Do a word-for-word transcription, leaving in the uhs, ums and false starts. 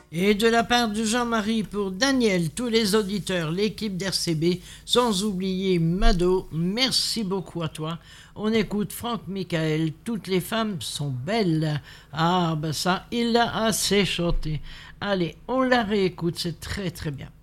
Et de la part de Jean-Marie pour Daniel, tous les auditeurs, l'équipe d'R C B, sans oublier Mado, merci beaucoup à toi. On écoute Franck Michael, toutes les femmes sont belles. Ah ben ça, il l'a assez chanté. Allez, on la réécoute, c'est très très bien.